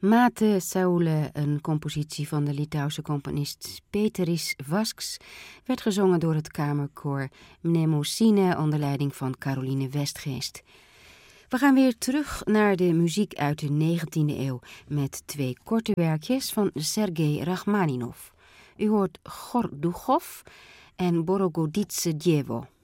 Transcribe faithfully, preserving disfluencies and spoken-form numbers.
Mate Saule, een compositie van de Litouwse componist Peteris Vasks, werd gezongen door het kamerkoor Mnemosyne onder leiding van Caroline Westgeest. We gaan weer terug naar de muziek uit de negentiende eeuw met twee korte werkjes van Sergei Rachmaninov. U hoort Gordugov en Borogoditse Djevo.